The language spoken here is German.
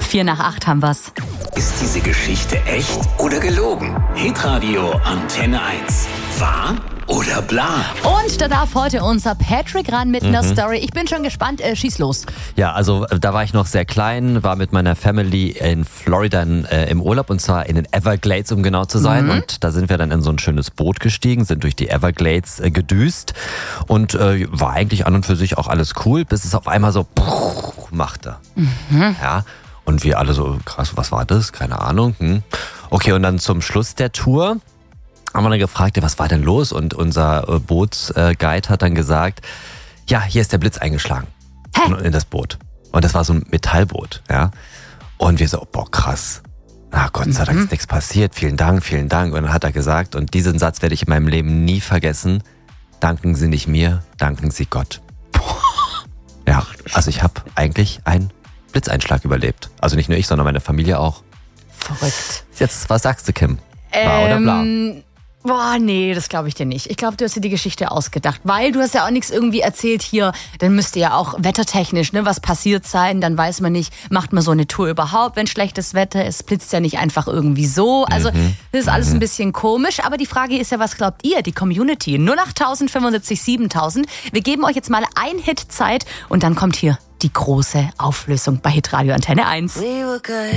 7:04 haben wir's. Ist diese Geschichte echt oder gelogen? Hitradio Antenne 1. Wahr oder bla? Und da darf heute unser Patrick ran mit einer Story. Ich bin schon gespannt. Schieß los. Ja, also da war ich noch sehr klein, war mit meiner Family in Florida im Urlaub, und zwar in den Everglades, um genau zu sein. Und da sind wir dann in so ein schönes Boot gestiegen, sind durch die Everglades gedüst und war eigentlich an und für sich auch alles cool, bis es auf einmal so machte. Ja, und wir alle so, krass, was war das? Keine Ahnung. Okay, und dann zum Schluss der Tour haben wir dann gefragt, ja, was war denn los? Und unser Bootsguide hat dann gesagt, ja, hier ist der Blitz eingeschlagen in das Boot. Und das war so ein Metallboot, ja. Und wir so, boah, krass. Na, Gott sei Dank ist nichts passiert. Vielen Dank, vielen Dank. Und dann hat er gesagt, und diesen Satz werde ich in meinem Leben nie vergessen: Danken Sie nicht mir, danken Sie Gott. Ja, also ich habe eigentlich einen Blitzeinschlag überlebt. Also nicht nur ich, sondern meine Familie auch. Verrückt. Jetzt, was sagst du, Kim? Wahr oder bla? Boah, nee, das glaube ich dir nicht. Ich glaube, du hast dir die Geschichte ausgedacht, weil du hast ja auch nichts irgendwie erzählt hier. Dann müsste ja auch wettertechnisch, was passiert sein. Dann weiß man nicht, macht man so eine Tour überhaupt, wenn schlechtes Wetter ist. Blitzt ja nicht einfach irgendwie so. Also das ist alles ein bisschen komisch. Aber die Frage ist ja, was glaubt ihr, die Community? 08000 75 7000. Wir geben euch jetzt mal ein Hit Zeit und dann kommt hier die große Auflösung bei Hitradio Antenne 1. We were good.